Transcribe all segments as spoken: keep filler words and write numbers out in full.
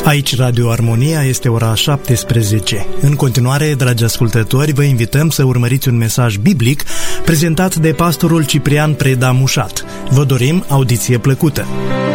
Aici Radio Armonia, este ora șaptesprezece. În continuare, dragi ascultători, vă invităm să urmăriți un mesaj biblic prezentat de pastorul Ciprian Preda Mușat. Vă dorim audiție plăcută!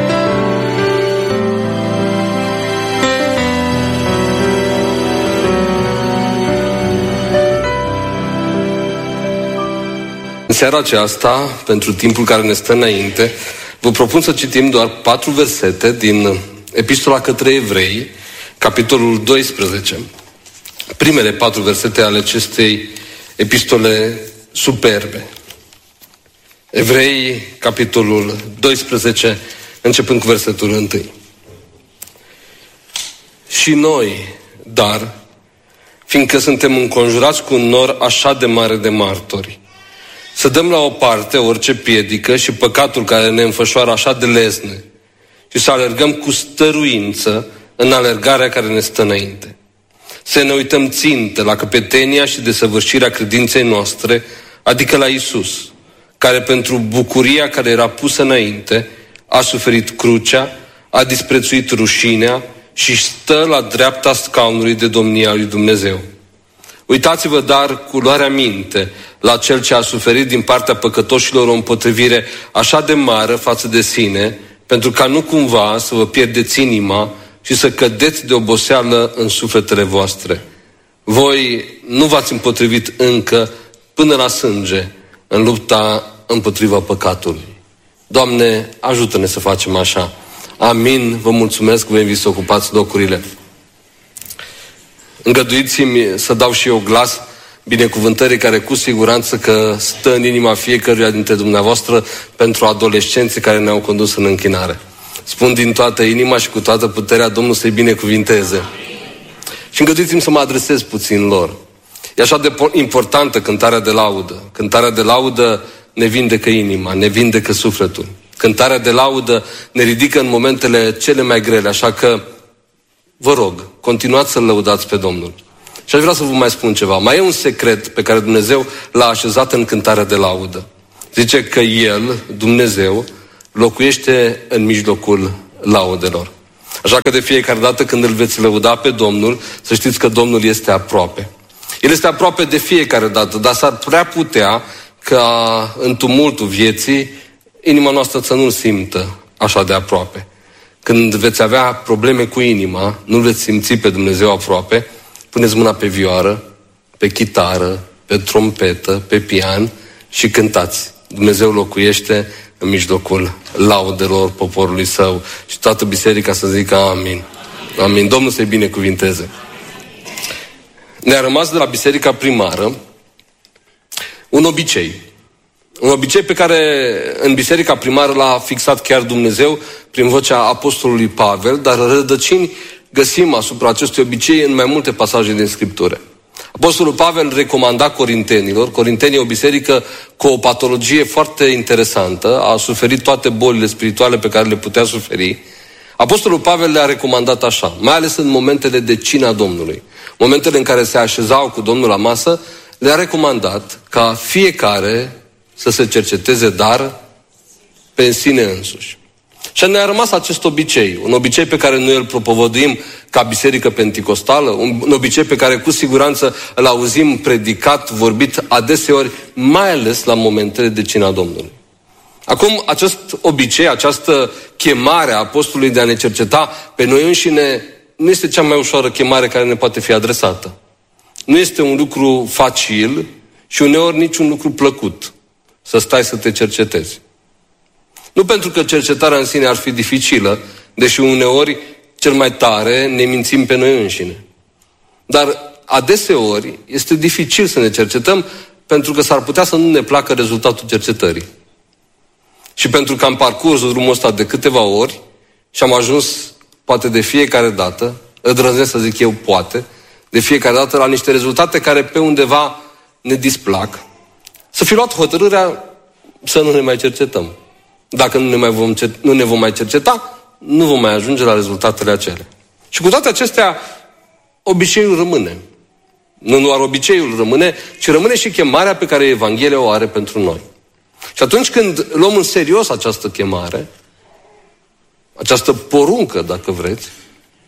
În seara aceasta, pentru timpul care ne stă înainte, vă propun să citim doar patru versete din Epistola către Evrei, capitolul doisprezece. Primele patru versete ale acestei epistole superbe. Evrei, capitolul doisprezece, începând cu versetul unu. Și noi, dar, fiindcă suntem înconjurați cu un nor așa de mare de martori, să dăm la o parte orice piedică și păcatul care ne înfășoară așa de lesne și să alergăm cu stăruință în alergarea care ne stă înainte. Să ne uităm țintă la căpetenia și desăvârșirea credinței noastre, adică la Iisus, care pentru bucuria care era pusă înainte a suferit crucea, a disprețuit rușinea și stă la dreapta scaunului de domnia lui Dumnezeu. Uitați-vă dar cu luarea minte la Cel ce a suferit din partea păcătoșilor o împotrivire așa de mare față de sine, pentru ca nu cumva să vă pierdeți inima și să cădeți de oboseală în sufletele voastre. Voi nu v-ați împotrivit încă până la sânge în lupta împotriva păcatului. Doamne, ajută-ne să facem așa. Amin. Vă mulțumesc, vă invit să ocupați locurile. Îngăduiți-mi să dau și eu glas binecuvântării care cu siguranță că stă în inima fiecăruia dintre dumneavoastră pentru adolescenții care ne-au condus în închinare. Spun din toată inima și cu toată puterea Domnul să-i binecuvinteze. Și îngăduiți-mi să mă adresez puțin lor. E așa de importantă cântarea de laudă. Cântarea de laudă ne vindecă inima, ne vindecă sufletul. Cântarea de laudă ne ridică în momentele cele mai grele, așa că vă rog, continuați să-L lăudați pe Domnul. Și aș vrea să vă mai spun ceva. Mai e un secret pe care Dumnezeu l-a așezat în cântarea de laudă. Zice că El, Dumnezeu, locuiește în mijlocul laudelor. Așa că de fiecare dată când îl veți lăuda pe Domnul, să știți că Domnul este aproape. El este aproape de fiecare dată, dar s-ar prea putea ca în tumultul vieții inima noastră să nu-L simtă așa de aproape. Când veți avea probleme cu inima, nu-L veți simți pe Dumnezeu aproape, puneți mâna pe vioară, pe chitară, pe trompetă, pe pian și cântați. Dumnezeu locuiește în mijlocul laudelor poporului Său și toată biserica să zică amin. Amin. Domnul să-i binecuvinteze. Ne-a rămas de la biserica primară un obicei. Un obicei pe care în biserica primară l-a fixat chiar Dumnezeu prin vocea apostolului Pavel, dar rădăcini găsim asupra acestui obicei în mai multe pasaje din Scriptură. Apostolul Pavel recomanda corintenilor, Corintenii o biserică cu o patologie foarte interesantă, a suferit toate bolile spirituale pe care le putea suferi. Apostolul Pavel le-a recomandat așa, mai ales în momentele de cina Domnului, momentele în care se așezau cu Domnul la masă, le-a recomandat ca fiecare să se cerceteze, dar pe sine însuși. Și ne-a rămas acest obicei, un obicei pe care noi îl propovăduim ca biserică penticostală, un obicei pe care cu siguranță îl auzim predicat, vorbit adeseori, mai ales la momentele de cina Domnului. Acum, acest obicei, această chemare a apostolului de a ne cerceta pe noi înșine, nu este cea mai ușoară chemare care ne poate fi adresată. Nu este un lucru facil și uneori nici un lucru plăcut să stai să te cercetezi. Nu pentru că cercetarea în sine ar fi dificilă, deși uneori cel mai tare ne mințim pe noi înșine. Dar adeseori este dificil să ne cercetăm pentru că s-ar putea să nu ne placă rezultatul cercetării. Și pentru că am parcurs drumul ăsta de câteva ori și am ajuns, poate de fiecare dată, îndrăznesc să zic eu poate, de fiecare dată la niște rezultate care pe undeva ne displac, să fi luat hotărârea să nu ne mai cercetăm. Dacă nu ne, mai vom, nu ne vom mai cerceta, nu vom mai ajunge la rezultatele acelea. Și cu toate acestea, obiceiul rămâne. Nu doar obiceiul rămâne, ci rămâne și chemarea pe care Evanghelia o are pentru noi. Și atunci când luăm în serios această chemare, această poruncă, dacă vreți,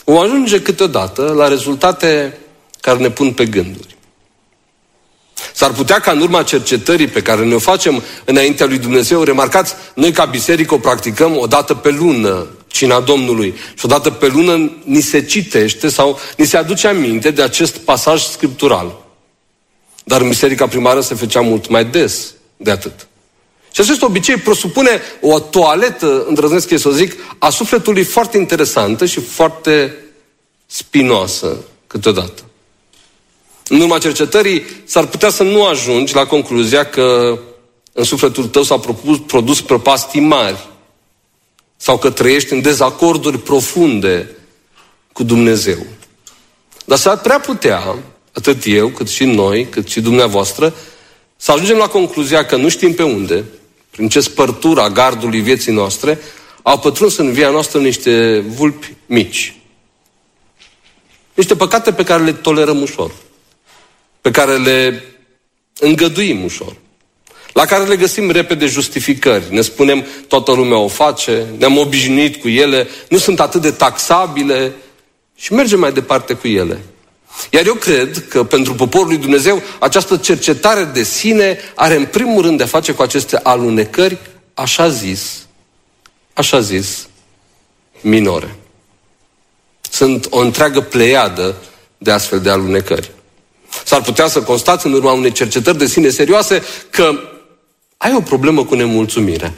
vom ajunge câteodată la rezultate care ne pun pe gânduri. S-ar putea ca în urma cercetării pe care ne-o facem înaintea lui Dumnezeu, remarcați, noi ca biserică o practicăm o dată pe lună, cina Domnului, și o dată pe lună ni se citește sau ni se aduce aminte de acest pasaj scriptural. Dar în biserica primară se făcea mult mai des de atât. Și acest obicei presupune o toaletă, îndrăznesc eu să o zic, a sufletului foarte interesantă și foarte spinoasă câteodată. În urma cercetării s-ar putea să nu ajungi la concluzia că în sufletul tău s-au produs, produs prăpastii mari sau că trăiești în dezacorduri profunde cu Dumnezeu. Dar s-ar prea putea, atât eu, cât și noi, cât și dumneavoastră, să ajungem la concluzia că nu știm pe unde, prin ce spărtură a gardului vieții noastre, au pătruns în viața noastră niște vulpi mici. Niște păcate pe care le tolerăm ușor, pe care le îngăduim ușor, la care le găsim repede justificări. Ne spunem, toată lumea o face, ne-am obișnuit cu ele, nu sunt atât de taxabile și mergem mai departe cu ele. Iar eu cred că pentru poporul lui Dumnezeu această cercetare de sine are în primul rând de a face cu aceste alunecări, așa zis, așa zis, minore. Sunt o întreagă pleiadă de astfel de alunecări. S-ar putea să constați în urma unei cercetări de sine serioase că ai o problemă cu nemulțumirea.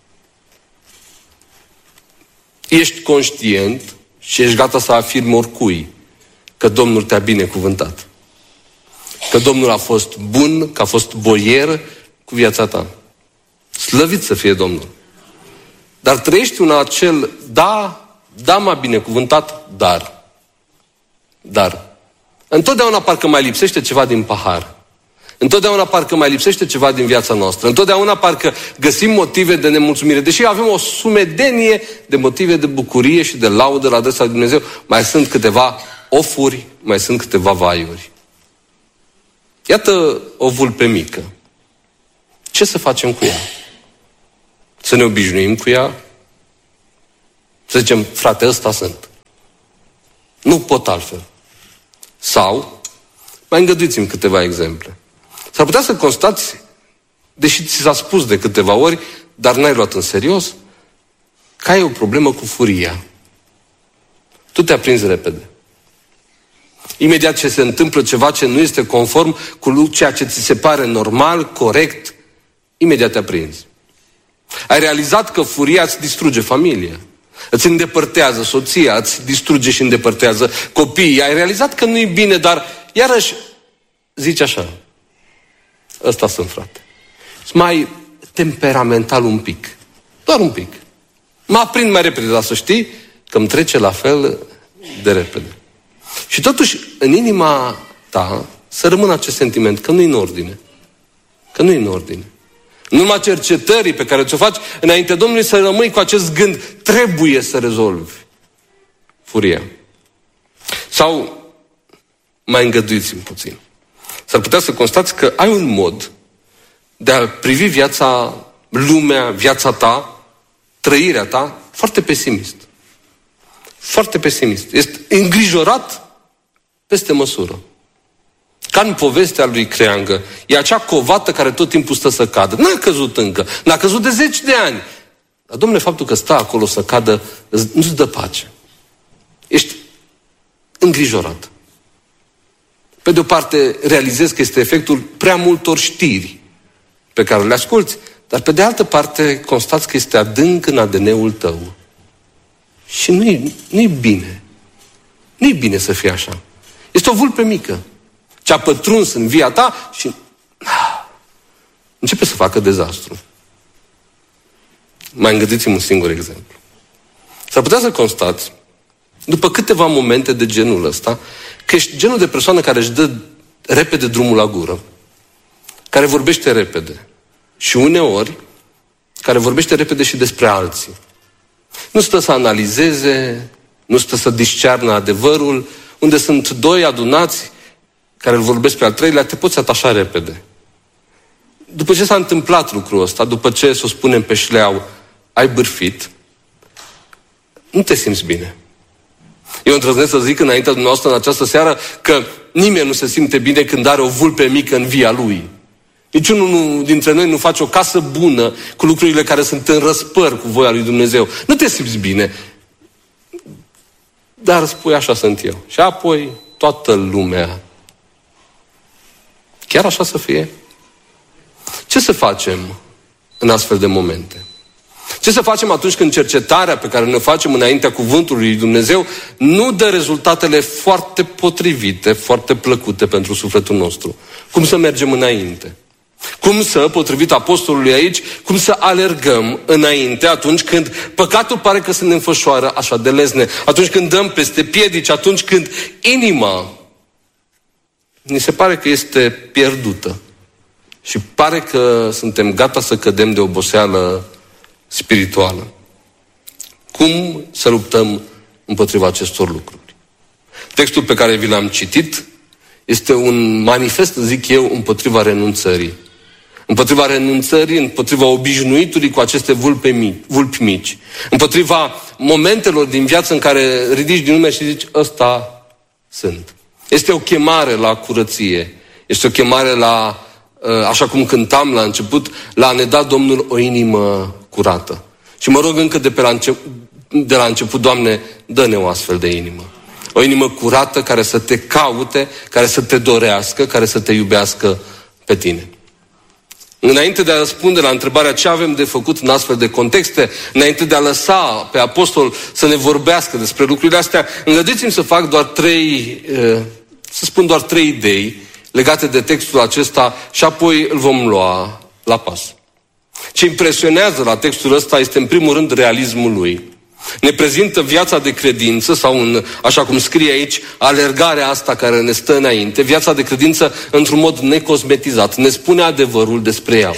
Ești conștient și ești gata să afirmi oricui că Domnul te-a binecuvântat. Că Domnul a fost bun, că a fost boier cu viața ta. Slăvit să fie Domnul. Dar trăiești un acel, da, da m-a binecuvântat, dar. Dar. Întotdeauna parcă mai lipsește ceva din pahar. Întotdeauna parcă mai lipsește ceva din viața noastră. Întotdeauna parcă găsim motive de nemulțumire. Deși avem o sumedenie de motive de bucurie și de laudă la adresa lui Dumnezeu, mai sunt câteva ofuri, mai sunt câteva vaiuri. Iată o vulpe mică. Ce să facem cu ea? Să ne obișnuim cu ea? Să zicem, frate, ăsta sunt. Nu pot altfel. Sau, mai îngăduiți-mi câteva exemple. S-ar putea să constați, deși ți s-a spus de câteva ori, dar n-ai luat în serios, că ai o problemă cu furia. Tu te aprinzi repede. Imediat ce se întâmplă ceva ce nu este conform cu ceea ce ți se pare normal, corect, imediat te aprinzi. Ai realizat că furia îți distruge familia, îți îndepărtează soția, îți distruge și îndepărtează copiii. Ai realizat că nu-i bine, dar iarăși zici așa, ăsta sunt, frate. Sunt mai temperamental un pic, doar un pic. Mă aprind mai repede, dar să știi că îmi trece la fel de repede. Și totuși, în inima ta, să rămână acest sentiment că nu-i în ordine. Că nu-i în ordine. În urma cercetării pe care ți-o faci înainte Domnului, să rămâi cu acest gând, trebuie să rezolvi furia. Sau, mai îngăduiți-mi puțin. S-ar putea să constați că ai un mod de a privi viața, lumea, viața ta, trăirea ta, foarte pesimist. Foarte pesimist. Este îngrijorat peste măsură. Ca în povestea lui Creangă. E acea covată care tot timpul stă să cadă. N-a căzut încă. N-a căzut de zeci de ani. Dar, domnule, faptul că stă acolo să cadă nu-ți dă pace. Ești îngrijorat. Pe de o parte, realizezi că este efectul prea multor știri pe care le asculți, dar pe de altă parte, constați că este adânc în A D N-ul tău. Și nu-i, nu-i bine. Nu-i bine să fie așa. Este o vulpe mică ce a pătruns în via ta și ah, începe să facă dezastru. Mai îngăduiți-mi un singur exemplu. S-ar putea să constați, după câteva momente de genul ăsta, că ești genul de persoană care își dă repede drumul la gură, care vorbește repede și uneori care vorbește repede și despre alții. Nu stă să analizeze, nu stă să discearnă adevărul. Unde sunt doi adunați care îl vorbesc pe al treilea, te poți atașa repede. După ce s-a întâmplat lucrul ăsta, după ce, să o spunem pe șleau, ai bârfit, nu te simți bine. Eu îndrăznesc să zic înaintea dumneavoastră în această seară că nimeni nu se simte bine când are o vulpe mică în via lui. Niciunul dintre noi nu face o casă bună cu lucrurile care sunt în răspăr cu voia lui Dumnezeu. Nu te simți bine. Dar spui, așa sunt eu. Și apoi toată lumea. Chiar așa să fie? Ce să facem în astfel de momente? Ce să facem atunci când cercetarea pe care ne facem înaintea cuvântului lui Dumnezeu nu dă rezultatele foarte potrivite, foarte plăcute pentru sufletul nostru? Cum să mergem înainte? Cum să, potrivit apostolului aici, cum să alergăm înainte atunci când păcatul pare că se ne înfășoară așa de lezne, atunci când dăm peste piedici, atunci când inima ni se pare că este pierdută și pare că suntem gata să cădem de oboseală spirituală. Cum să luptăm împotriva acestor lucruri? Textul pe care vi l-am citit este un manifest, zic eu, împotriva renunțării. Împotriva renunțării, împotriva obișnuitului cu aceste vulpe mici, vulpi mici. Împotriva momentelor din viață în care ridici din lume și zici, ăsta sunt. Este o chemare la curăție. Este o chemare la, așa cum cântam la început, la a ne da Domnul o inimă curată. Și mă rog încă de, pe la, început, de la început, Doamne, dă-ne o astfel de inimă. O inimă curată care să te caute, care să te dorească, care să te iubească pe tine. Înainte de a răspunde la întrebarea ce avem de făcut în astfel de contexte, înainte de a lăsa pe apostol să ne vorbească despre lucrurile astea, îngăduiți-mi să fac doar trei, să spun doar trei idei legate de textul acesta și apoi îl vom lua la pas. Ce impresionează la textul ăsta este în primul rând realismul lui. Ne prezintă viața de credință sau, în, așa cum scrie aici, alergarea asta care ne stă înainte, viața de credință într-un mod necosmetizat. Ne spune adevărul despre ea.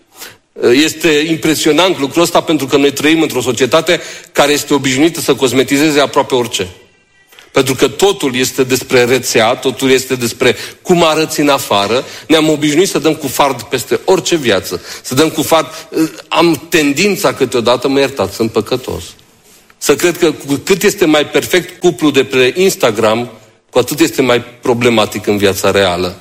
Este impresionant lucrul ăsta pentru că noi trăim într-o societate care este obișnuită să cosmetizeze aproape orice. Pentru că totul este despre rețea, totul este despre cum arăți în afară. Ne-am obișnuit să dăm cu fard peste orice viață. Să dăm cu fard. Am tendința câteodată, mă iertați, sunt păcătos. Să cred că cu cât este mai perfect cuplul de pe Instagram, cu atât este mai problematic în viața reală.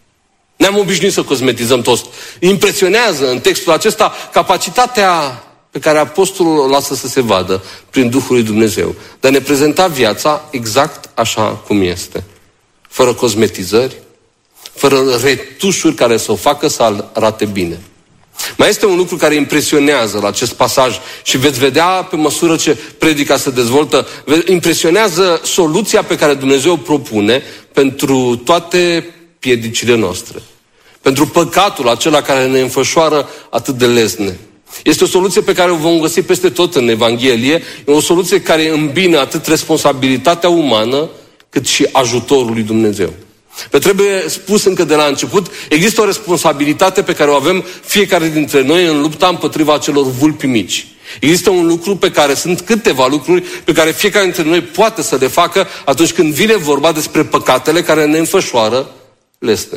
Ne-am obișnuit să cosmetizăm toți. Impresionează în textul acesta capacitatea pe care apostolul o lasă să se vadă prin Duhul lui Dumnezeu. De a ne prezenta viața exact așa cum este. Fără cosmetizări, fără retușuri care să o facă să arate bine. Mai este un lucru care impresionează la acest pasaj și veți vedea pe măsură ce predica se dezvoltă, impresionează soluția pe care Dumnezeu o propune pentru toate piedicile noastre. Pentru păcatul acela care ne înfășoară atât de lesne. Este o soluție pe care o vom găsi peste tot în Evanghelie, e o soluție care îmbină atât responsabilitatea umană cât și ajutorul lui Dumnezeu. Pe trebuie spus încă de la început, există o responsabilitate pe care o avem fiecare dintre noi în lupta împotriva acelor vulpi mici. Există un lucru pe care, sunt câteva lucruri pe care fiecare dintre noi poate să le facă atunci când vine vorba despre păcatele care ne înfășoară lesne.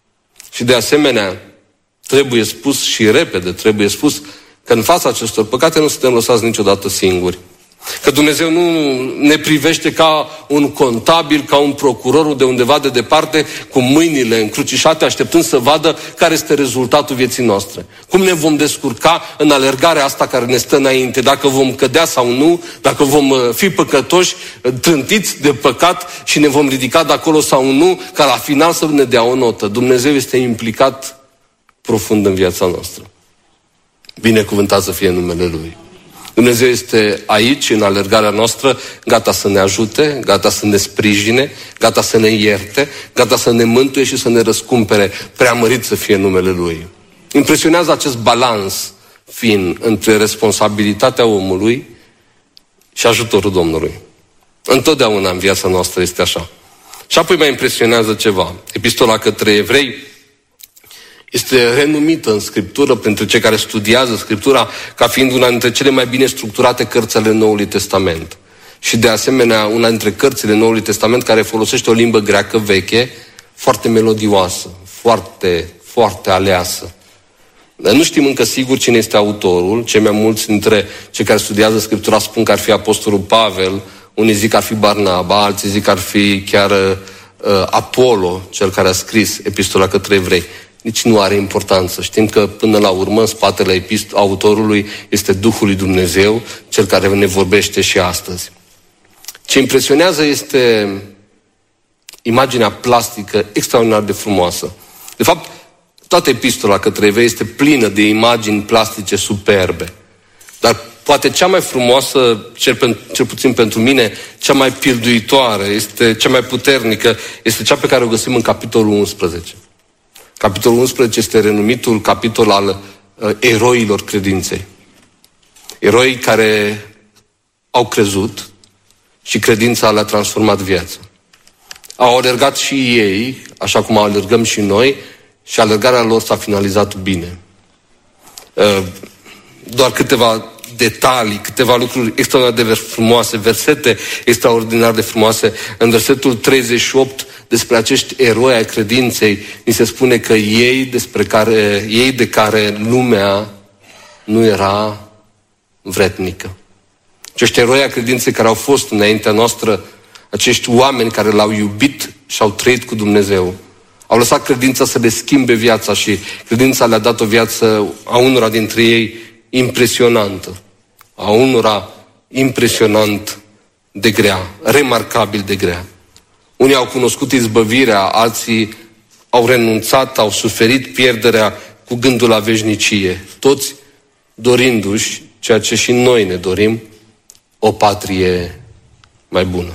Și de asemenea, trebuie spus și repede, trebuie spus că în fața acestor păcate nu suntem lăsați niciodată singuri. Că Dumnezeu nu ne privește ca un contabil, ca un procuror de undeva de departe, cu mâinile încrucișate, așteptând să vadă care este rezultatul vieții noastre. Cum ne vom descurca în alergarea asta care ne stă înainte, dacă vom cădea sau nu, dacă vom fi păcătoși, trântiți de păcat și ne vom ridica de acolo sau nu, ca la final să ne dea o notă. Dumnezeu este implicat profund în viața noastră. Binecuvântat să fie numele Lui. Dumnezeu este aici, în alergarea noastră, gata să ne ajute, gata să ne sprijine, gata să ne ierte, gata să ne mântuie și să ne răscumpere. Preamărit să fie numele Lui. Impresionează acest balans fin între responsabilitatea omului și ajutorul Domnului. Întotdeauna în viața noastră este așa. Și apoi mai impresionează ceva. Epistola către evrei este renumită în Scriptură, pentru cei care studiază Scriptura, ca fiind una dintre cele mai bine structurate cărți ale Noului Testament. Și de asemenea, una dintre cărțile Noului Testament care folosește o limbă greacă veche, foarte melodioasă, foarte, foarte aleasă. Dar nu știm încă sigur cine este autorul. Cei mai mulți dintre cei care studiază Scriptura spun că ar fi Apostolul Pavel, Unii zic că ar fi Barnaba, alții zic că ar fi chiar uh, Apollo, cel care a scris epistola către evrei. Nici nu are importanță. Știm că până la urmă, în spatele epist- autorului este Duhul lui Dumnezeu, cel care ne vorbește și astăzi. Ce impresionează este imaginea plastică extraordinar de frumoasă. De fapt, toată epistola către evrei este plină de imagini plastice superbe. Dar poate cea mai frumoasă, cel, pen, cel puțin pentru mine, cea mai pierduitoare, este cea mai puternică, este cea pe care o găsim în capitolul unsprezece. Capitolul unsprezece este renumitul capitol al uh, eroilor credinței. Eroi care au crezut și credința le-a transformat viața. Au alergat și ei, așa cum alergăm și noi, și alergarea lor s-a finalizat bine. Uh, doar câteva detalii, câteva lucruri extraordinar de frumoase, versete extraordinar de frumoase. În versetul treizeci și opt, despre acești eroi ai credinței, ni se spune că ei, despre care, ei de care lumea nu era vretnică. Acești eroi ai credinței care au fost înaintea noastră, acești oameni care l-au iubit și au trăit cu Dumnezeu, au lăsat credința să le schimbe viața și credința le-a dat o viață a unora dintre ei impresionantă, a unora impresionant de grea, remarcabil de grea. Unii au cunoscut izbăvirea, alții au renunțat, au suferit pierderea cu gândul la veșnicie. Toți dorindu-și ceea ce și noi ne dorim, o patrie mai bună.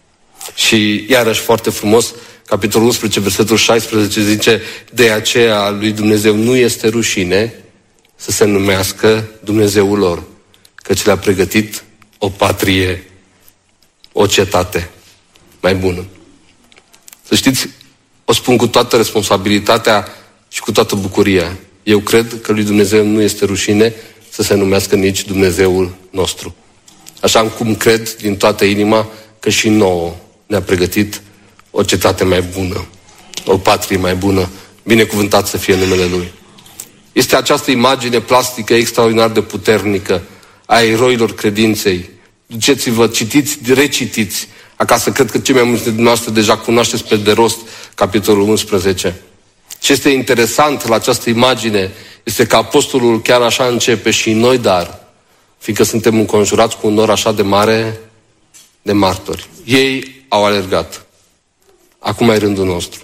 Și iarăși foarte frumos, capitolul unsprezece, versetul șaisprezece zice: de aceea lui Dumnezeu nu este rușine să se numească Dumnezeul lor, căci le-a pregătit o patrie, o cetate mai bună. Să știți, o spun cu toată responsabilitatea și cu toată bucuria. Eu cred că lui Dumnezeu nu este rușine să se numească nici Dumnezeul nostru. Așa cum cred din toată inima că și nouă ne-a pregătit o cetate mai bună, o patrie mai bună, binecuvântat să fie numele Lui. Este această imagine plastică extraordinar de puternică a eroilor credinței. Duceți-vă, citiți, recitiți acasă. Cred că cei mai mulți dintre dumneavoastră deja cunoașteți pe de rost capitolul unsprezece. Ce este interesant la această imagine este că apostolul chiar așa începe: și noi dar, fiindcă suntem înconjurați cu un nor așa de mare de martori. Ei au alergat. Acum e rândul nostru.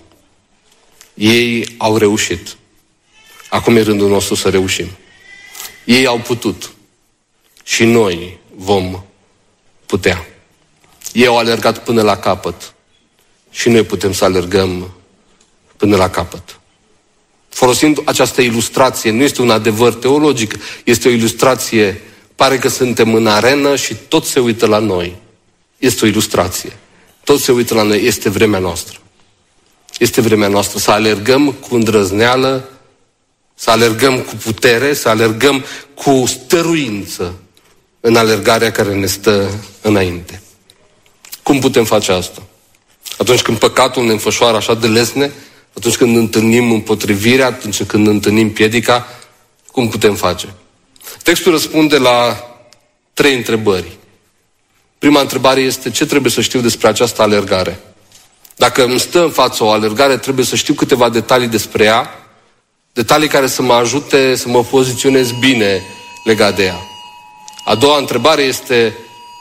Ei au reușit. Acum e rândul nostru să reușim. Ei au putut. Și noi vom putea. Ei au alergat până la capăt. Și noi putem să alergăm până la capăt. Folosind această ilustrație, nu este un adevăr teologic, este o ilustrație. Pare că suntem în arenă și tot se uită la noi. Este o ilustrație. Tot se uită la noi. Este vremea noastră. Este vremea noastră să alergăm cu îndrăzneală, să alergăm cu putere, să alergăm cu stăruință în alergarea care ne stă înainte. Cum putem face asta? Atunci când păcatul ne înfășoară așa de lesne, atunci când întâlnim împotrivirea, atunci când întâlnim piedica, cum putem face? Textul răspunde la trei întrebări. Prima întrebare este: ce trebuie să știu despre această alergare? Dacă îmi stă în față o alergare, trebuie să știu câteva detalii despre ea, detalii care să mă ajute să mă poziționez bine legat de ea. A doua întrebare este: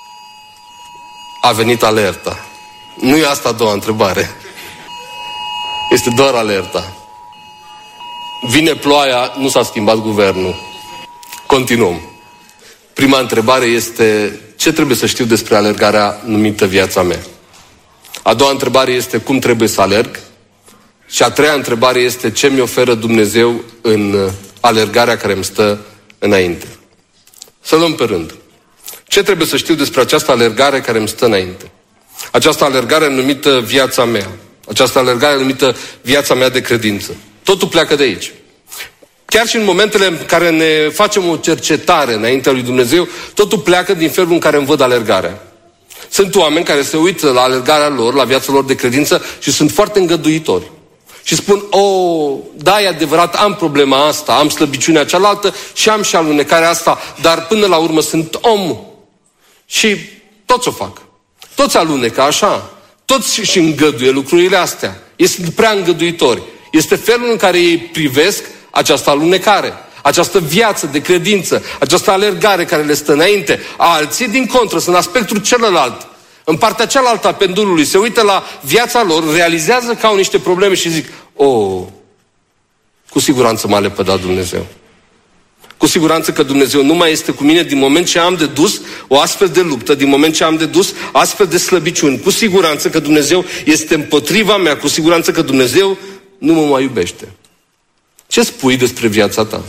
a venit alerta? Nu e asta a doua întrebare. Este doar alerta. Vine ploaia, nu s-a schimbat guvernul. Continuăm. Prima întrebare este: ce trebuie să știu despre alergarea numită viața mea? A doua întrebare este: cum trebuie să alerg? Și a treia întrebare este: ce mi oferă Dumnezeu în alergarea care îmi stă înainte? Să luăm pe rând. Ce trebuie să știu despre această alergare care îmi stă înainte? Această alergare numită viața mea. Această alergare numită viața mea de credință. Totul pleacă de aici. Chiar și în momentele în care ne facem o cercetare înaintea lui Dumnezeu, totul pleacă din felul în care îmi văd alergarea. Sunt oameni care se uită la alergarea lor, la viața lor de credință și sunt foarte îngăduitori. Și spun: o, da, e adevărat, am problema asta, am slăbiciunea cealaltă și am și alunecarea asta, dar până la urmă sunt om. Și toți o fac. Toți alunecă așa. Toți și îngăduie lucrurile astea. Este prea îngăduitori. Este felul în care ei privesc această alunecare, această viață de credință, această alergare care le stă înainte. Alții, din contră, sunt aspectul celălalt. În partea cealaltă a pendulului se uită la viața lor, realizează că au niște probleme și zic: oh, cu siguranță m-a lepădat Dumnezeu. Cu siguranță că Dumnezeu nu mai este cu mine din moment ce am de dus o astfel de luptă, din moment ce am de dus astfel de slăbiciuni. Cu siguranță că Dumnezeu este împotriva mea, cu siguranță că Dumnezeu nu mă mai iubește. Ce spui despre viața ta?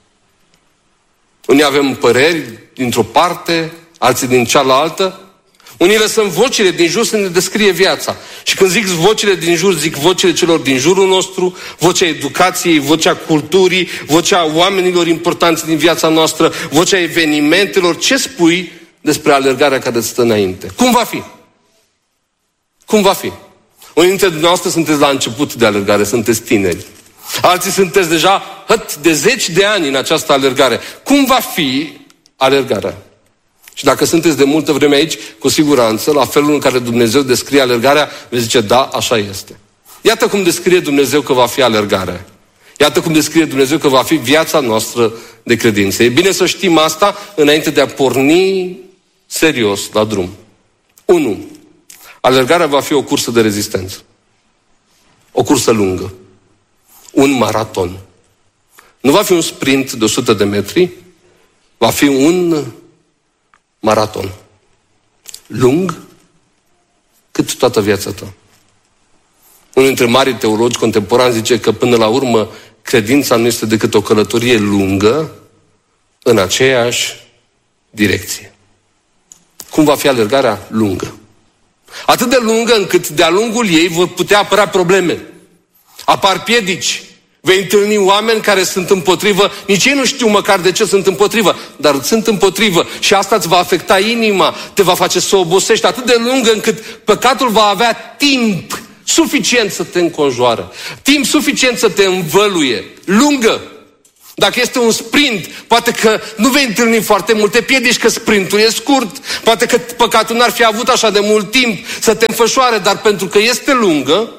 Unii avem păreri dintr-o parte, alții din cealaltă. Unii lăsăm vocile din jur să ne descrie viața. Și când zic vocile din jur, zic vocile celor din jurul nostru, vocea educației, vocea culturii, vocea oamenilor importanți din viața noastră, vocea evenimentelor. Ce spui despre alergarea care stă înainte? Cum va fi? Cum va fi? Unii dintre dumneavoastră sunteți la început de alergare, sunteți tineri. Alții sunteți deja hăt de zeci de ani în această alergare. Cum va fi alergarea? Și dacă sunteți de multă vreme aici, cu siguranță, la felul în care Dumnezeu descrie alergarea, veți zice: da, așa este. Iată cum descrie Dumnezeu că va fi alergarea. Iată cum descrie Dumnezeu că va fi viața noastră de credință. E bine să știm asta înainte de a porni serios la drum. unu. Alergarea va fi o cursă de rezistență. O cursă lungă. Un maraton. Nu va fi un sprint de o sută de metri, va fi un maraton. Lung cât toată viața ta. Unul dintre marii teologi contemporani zice că până la urmă credința nu este decât o călătorie lungă în aceeași direcție. Cum va fi alergarea? Lungă. Atât de lungă încât de-a lungul ei vor putea apărea probleme. Apar piedici. Vei întâlni oameni care sunt împotrivă, nici ei nu știu măcar de ce sunt împotrivă, dar sunt împotrivă și asta îți va afecta inima, te va face să obosești atât de lungă încât păcatul va avea timp suficient să te înconjoare, timp suficient să te învăluie, lungă. Dacă este un sprint, poate că nu vei întâlni foarte multe piedici, că sprintul e scurt, poate că păcatul n-ar fi avut așa de mult timp să te înfășoare, dar pentru că este lungă,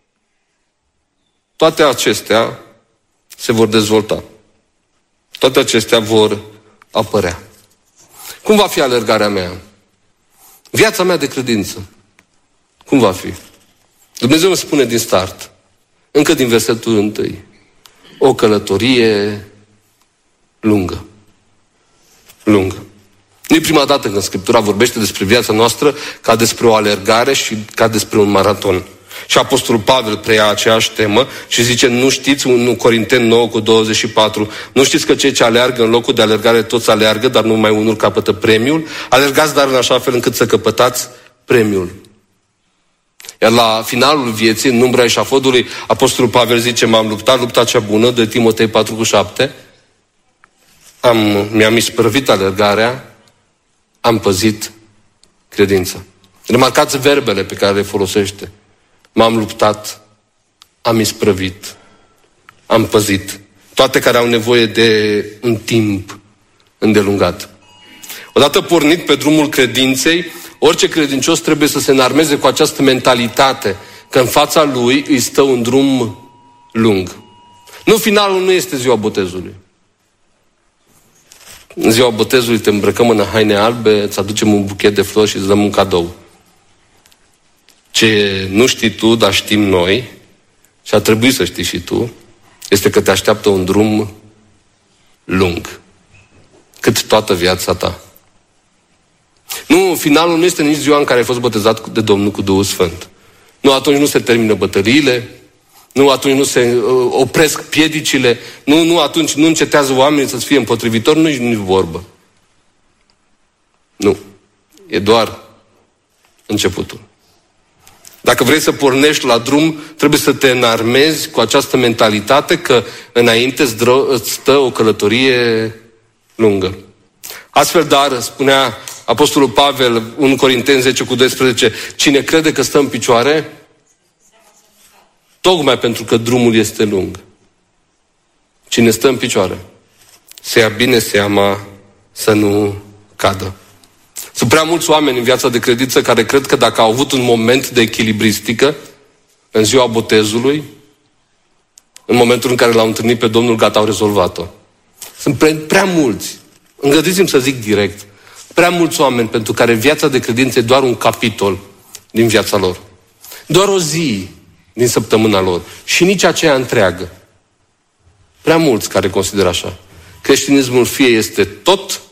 toate acestea se vor dezvolta. Toate acestea vor apărea. Cum va fi alergarea mea? Viața mea de credință. Cum va fi? Dumnezeu îmi spune din start, încă din versetul întâi, o călătorie lungă. Lungă. Nu e prima dată când Scriptura vorbește despre viața noastră ca despre o alergare și ca despre un maraton. Și Apostolul Pavel preia aceeași temă și zice: nu știți, în Corinteni nouă cu douăzeci și patru, nu știți că cei ce alergă în locul de alergare toți alergă, dar numai unul capătă premiul? Alergați dar în așa fel încât să căpătați premiul. Iar la finalul vieții, în umbra eșafodului, Apostolul Pavel zice: m-am luptat lupta cea bună, de Timotei patru cu șapte, am, mi-am isprăvit alergarea, am păzit credința. Remarcați verbele pe care le folosește. M-am luptat, am isprăvit, am păzit. Toate care au nevoie de un timp îndelungat. Odată pornit pe drumul credinței, orice credincios trebuie să se înarmeze cu această mentalitate că în fața lui îi stă un drum lung. Nu, finalul nu este ziua botezului. În ziua botezului te îmbrăcăm în haine albe, îți aducem un buchet de flori și îți dăm un cadou. Ce nu știi tu, dar știm noi, și ar trebui să știi și tu, este că te așteaptă un drum lung, cât toată viața ta. Nu, finalul nu este nici ziua în care ai fost botezat de Domnul cu Duhul Sfânt. Nu, atunci nu se termină bătăliile, nu, atunci nu se uh, opresc piedicile, nu, nu, atunci nu încetează oamenii să-ți fie împotrivitori, nu-i nici vorbă. Nu, e doar începutul. Dacă vrei să pornești la drum, trebuie să te înarmezi cu această mentalitate că înainte îți stă o călătorie lungă. Astfel, dar, spunea Apostolul Pavel, în Corinteni zece cu doisprezece, cine crede că stă în picioare, tocmai pentru că drumul este lung. Cine stă în picioare, să ia bine seama să nu cadă. Sunt prea mulți oameni în viața de credință care cred că dacă au avut un moment de echilibristică în ziua botezului, în momentul în care l-au întâlnit pe Domnul, gata, au rezolvat-o. Sunt prea, prea mulți, îngăduiți-mi să zic direct, prea mulți oameni pentru care viața de credință e doar un capitol din viața lor. Doar o zi din săptămâna lor. Și nici aceea întreagă. Prea mulți care consideră așa. Creștinismul fie este tot,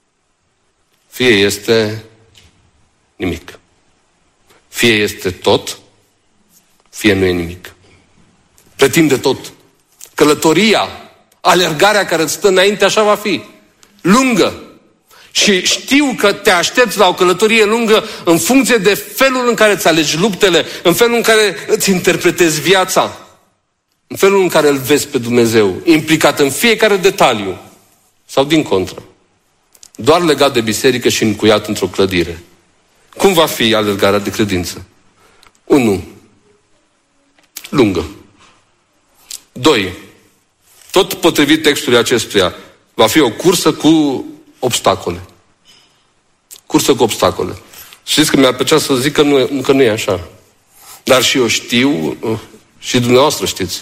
fie este nimic. Fie este tot, fie nu e nimic. Pretinde tot. Călătoria, alergarea care îți stă înainte, așa va fi. Lungă. Și știu că te aștepți la o călătorie lungă în funcție de felul în care îți alegi luptele, în felul în care îți interpretezi viața, în felul în care îl vezi pe Dumnezeu, implicat în fiecare detaliu, sau din contră, doar legat de biserică și încuiat într-o clădire. Cum va fi alergarea de credință? Unu, lungă. Doi, tot potrivit textului acestuia, va fi o cursă cu obstacole. Cursă cu obstacole. Știți că mi-ar plăcea să zic că nu, că nu e așa. Dar și eu știu, și dumneavoastră știți,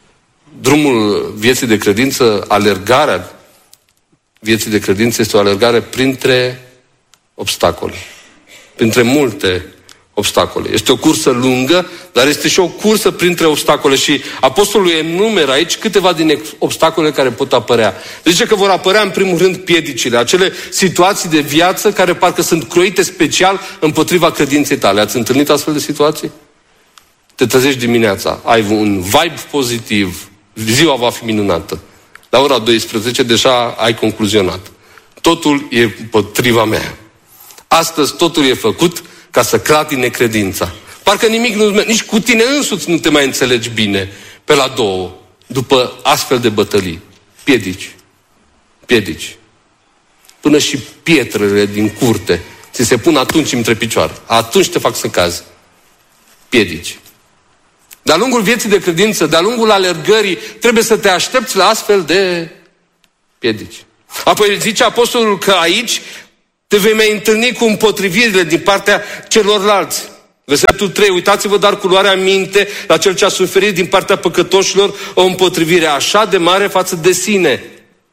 drumul vieții de credință, alergarea vieții de credință este o alergare printre obstacole. Printre multe obstacole. Este o cursă lungă, dar este și o cursă printre obstacole. Și apostolul enumeră aici câteva din obstacole care pot apărea. Zice că vor apărea în primul rând piedicile, acele situații de viață care parcă sunt croite special împotriva credinței tale. Ați întâlnit astfel de situații? Te trezești dimineața, ai un vibe pozitiv, ziua va fi minunată. La ora douăsprezece deja ai concluzionat. Totul e împotriva mea. Astăzi totul e făcut ca să clatine credința. Parcă nimic nu, nici cu tine însuți nu te mai înțelegi bine pe la două, după astfel de bătălii. Piedici. Piedici. Până și pietrele din curte ți se pun atunci între picioare. Atunci te fac să cazi. Piedici. De-a lungul vieții de credință, de-a lungul alergării, trebuie să te aștepți la astfel de piedici. Apoi zice apostolul că aici te vei mai întâlni cu împotrivirile din partea celorlalți. Versetul trei, uitați-vă dar cu luarea minte la cel ce a suferit din partea păcătoșilor o împotrivire așa de mare față de sine.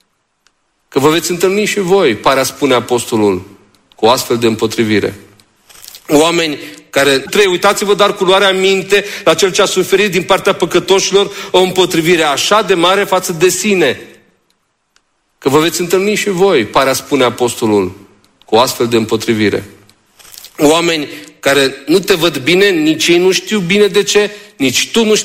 Că vă veți întâlni și voi, pare a spune apostolul, cu o astfel de împotrivire. Oameni care, trei, uitați-vă dar cu luarea minte la cel ce a suferit din partea păcătoșilor o împotrivire așa de mare față de sine. Că vă veți întâlni și voi, pare a spune apostolul, cu o astfel de împotrivire. Oameni care nu te văd bine, nici ei nu știu bine de ce, nici tu nu știi